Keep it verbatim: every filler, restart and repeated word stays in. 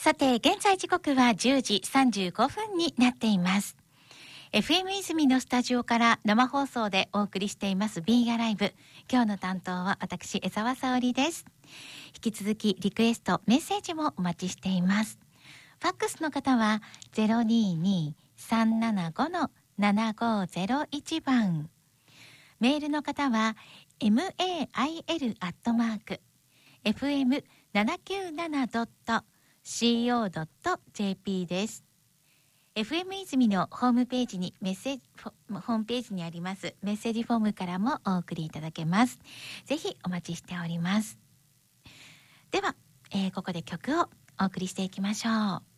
さて現在時刻はじゅうじさんじゅうごふんになっています。 エフエム 泉のスタジオから生放送でお送りしていますビーガライブ。今日の担当は私江澤沙織です。引き続きリクエストメッセージもお待ちしています。ファックスの方は ゼロにーにーさんななご のななごゼロいち 番、メールの方は メール アットマーク エフエムななきゅうなな ドット シーオー ドット ジェーピー です。 エフエム 泉のホームページにメッセージホームページにありますメッセージフォームからもお送りいただけます。ぜひお待ちしております。では、えー、ここで曲をお送りしていきましょう。